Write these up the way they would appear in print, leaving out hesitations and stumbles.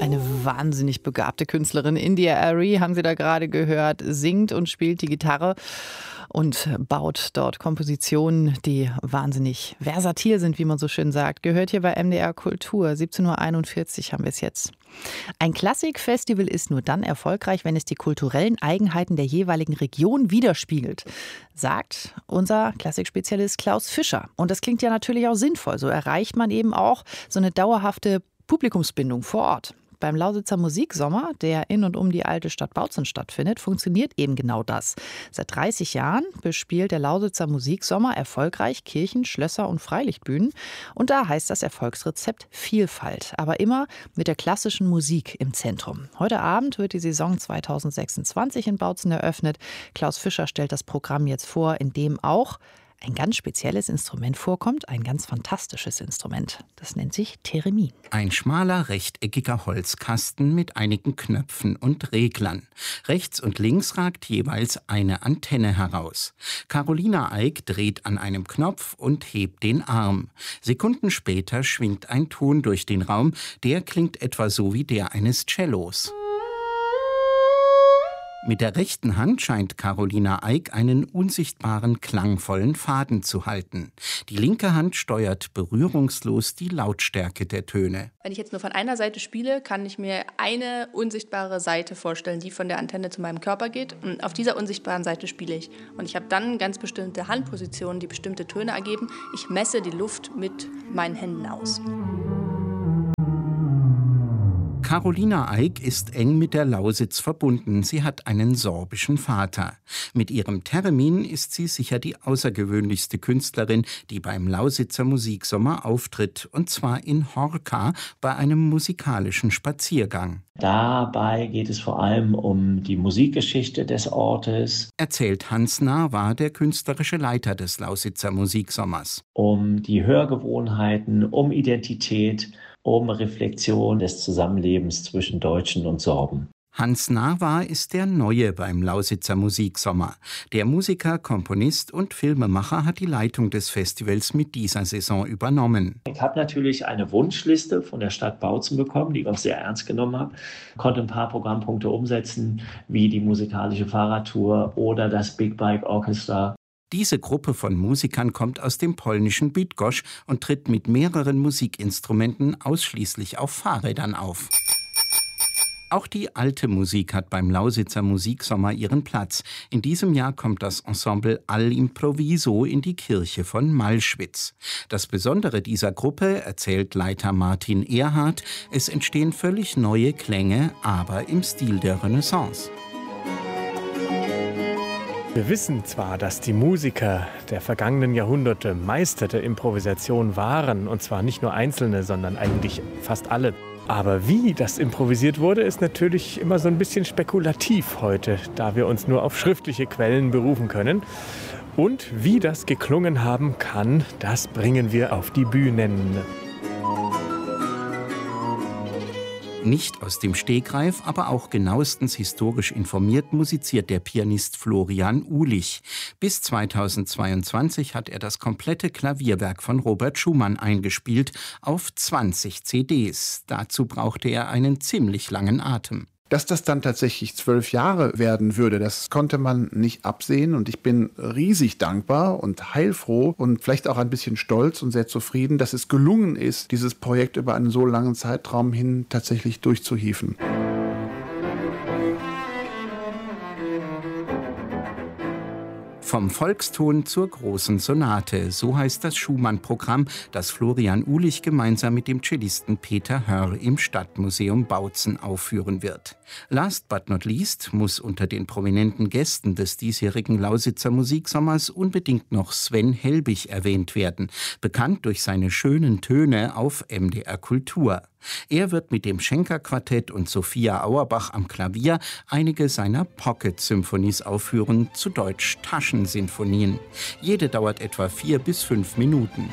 Eine wahnsinnig begabte Künstlerin. India Arie, haben Sie da gerade gehört, singt und spielt die Gitarre und baut dort Kompositionen, die wahnsinnig versatil sind, wie man so schön sagt. Gehört hier bei MDR Kultur. 17:41 Uhr haben wir es jetzt. Ein Klassikfestival ist nur dann erfolgreich, wenn es die kulturellen Eigenheiten der jeweiligen Region widerspiegelt, sagt unser Klassikspezialist Klaus Fischer. Und das klingt ja natürlich auch sinnvoll. So erreicht man eben auch so eine dauerhafte Publikumsbindung vor Ort. Beim Lausitzer Musiksommer, der in und um die alte Stadt Bautzen stattfindet, funktioniert eben genau das. Seit 30 Jahren bespielt der Lausitzer Musiksommer erfolgreich Kirchen, Schlösser und Freilichtbühnen. Und da heißt das Erfolgsrezept Vielfalt, aber immer mit der klassischen Musik im Zentrum. Heute Abend wird die Saison 2026 in Bautzen eröffnet. Klaus Fischer stellt das Programm jetzt vor, in dem auch ein ganz spezielles Instrument vorkommt, ein ganz fantastisches Instrument. Das nennt sich Theremin. Ein schmaler, rechteckiger Holzkasten mit einigen Knöpfen und Reglern. Rechts und links ragt jeweils eine Antenne heraus. Carolina Eick dreht an einem Knopf und hebt den Arm. Sekunden später schwingt ein Ton durch den Raum, der klingt etwa so wie der eines Cellos. Mit der rechten Hand scheint Carolina Eick einen unsichtbaren, klangvollen Faden zu halten. Die linke Hand steuert berührungslos die Lautstärke der Töne. Wenn ich jetzt nur von einer Seite spiele, kann ich mir eine unsichtbare Seite vorstellen, die von der Antenne zu meinem Körper geht. Und auf dieser unsichtbaren Seite spiele ich. Und ich habe dann ganz bestimmte Handpositionen, die bestimmte Töne ergeben. Ich messe die Luft mit meinen Händen aus. Carolina Eick ist eng mit der Lausitz verbunden. Sie hat einen sorbischen Vater. Mit ihrem Theremin ist sie sicher die außergewöhnlichste Künstlerin, die beim Lausitzer Musiksommer auftritt. Und zwar in Horka bei einem musikalischen Spaziergang. Dabei geht es vor allem um die Musikgeschichte des Ortes. Erzählt Hans Narwa, der künstlerische Leiter des Lausitzer Musiksommers. Um die Hörgewohnheiten, um Identität, um Reflexion des Zusammenlebens zwischen Deutschen und Sorben. Hans Narwa ist der Neue beim Lausitzer Musiksommer. Der Musiker, Komponist und Filmemacher hat die Leitung des Festivals mit dieser Saison übernommen. Ich habe natürlich eine Wunschliste von der Stadt Bautzen bekommen, die ich auch sehr ernst genommen habe. Konnte ein paar Programmpunkte umsetzen, wie die musikalische Fahrradtour oder das Big Bike Orchestra. Diese Gruppe von Musikern kommt aus dem polnischen Bydgoszcz und tritt mit mehreren Musikinstrumenten ausschließlich auf Fahrrädern auf. Auch die alte Musik hat beim Lausitzer Musiksommer ihren Platz. In diesem Jahr kommt das Ensemble All'Improviso in die Kirche von Malschwitz. Das Besondere dieser Gruppe, erzählt Leiter Martin Erhardt, es entstehen völlig neue Klänge, aber im Stil der Renaissance. Wir wissen zwar, dass die Musiker der vergangenen Jahrhunderte Meister der Improvisation waren, und zwar nicht nur Einzelne, sondern eigentlich fast alle. Aber wie das improvisiert wurde, ist natürlich immer so ein bisschen spekulativ heute, da wir uns nur auf schriftliche Quellen berufen können. Und wie das geklungen haben kann, das bringen wir auf die Bühnen. Nicht aus dem Stegreif, aber auch genauestens historisch informiert musiziert der Pianist Florian Uhlich. Bis 2022 hat er das komplette Klavierwerk von Robert Schumann eingespielt, auf 20 CDs. Dazu brauchte er einen ziemlich langen Atem. Dass das dann tatsächlich 12 Jahre werden würde, das konnte man nicht absehen. Und ich bin riesig dankbar und heilfroh und vielleicht auch ein bisschen stolz und sehr zufrieden, dass es gelungen ist, dieses Projekt über einen so langen Zeitraum hin tatsächlich durchzuhieven. Vom Volkston zur großen Sonate, so heißt das Schumann-Programm, das Florian Uhlich gemeinsam mit dem Cellisten Peter Hörr im Stadtmuseum Bautzen aufführen wird. Last but not least muss unter den prominenten Gästen des diesjährigen Lausitzer Musiksommers unbedingt noch Sven Helbig erwähnt werden, bekannt durch seine schönen Töne auf MDR Kultur. Er wird mit dem Schenker-Quartett und Sophia Auerbach am Klavier einige seiner Pocket-Symphonies aufführen, zu Deutsch Taschensinfonien. Jede dauert etwa 4 bis 5 Minuten.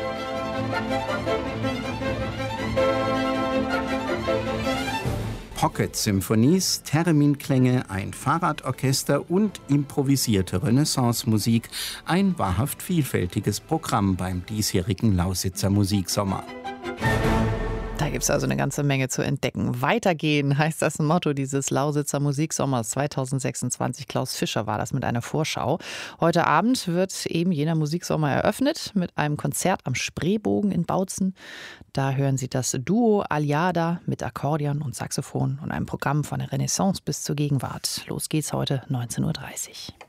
Pocket-Symphonies, Thereminklänge, ein Fahrradorchester und improvisierte Renaissance-Musik. Ein wahrhaft vielfältiges Programm beim diesjährigen Lausitzer Musiksommer. Da gibt es also eine ganze Menge zu entdecken. Weitergehen heißt das Motto dieses Lausitzer Musiksommers 2026. Klaus Fischer war das mit einer Vorschau. Heute Abend wird eben jener Musiksommer eröffnet mit einem Konzert am Spreebogen in Bautzen. Da hören Sie das Duo Aliada mit Akkordeon und Saxophon und einem Programm von der Renaissance bis zur Gegenwart. Los geht's heute 19:30 Uhr.